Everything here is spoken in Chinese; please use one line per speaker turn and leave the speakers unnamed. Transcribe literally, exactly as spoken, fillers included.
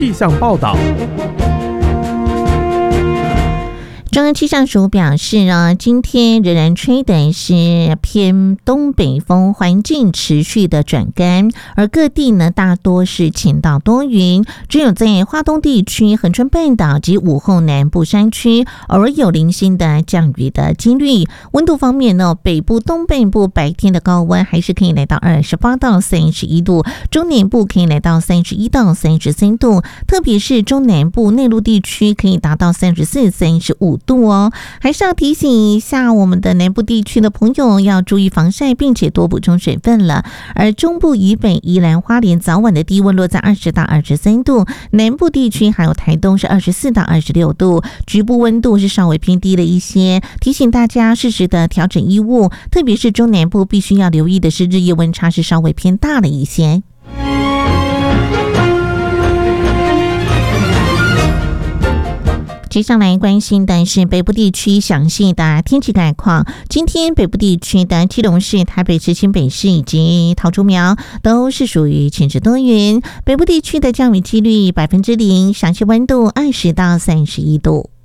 气象报道。
中央气象署表示啊，今天仍然吹的是偏东北风，环境持续的转干，而各地呢大多是晴到多云，只有在花东地区、恒春半岛及午后南部山区偶尔有零星的降雨的几率。温度方面呢，北部、东半部白天的高温还是可以来到二十八到三十一度，中南部可以来到三十一到三十三度，特别是中南部内陆地区可以达到三十四、三十五度哦。还是要提醒一下我们的南部地区的朋友要注意防晒，并且多补充水分了。而中部以北、宜兰花莲早晚的低温落在二十到二十三度，南部地区还有台东是二十四到二十六度，局部温度是稍微偏低了一些，提醒大家适时的调整衣物，特别是中南部必须要留意的是日夜温差是稍微偏大了一些。接下来关心的是北部地区详细的天气概况。今天北部地区的基隆市、台北市、新北市以及桃竹苗都是属于晴时多云，北部地区的降雨几率百分之零，详细温度二十到三十一度。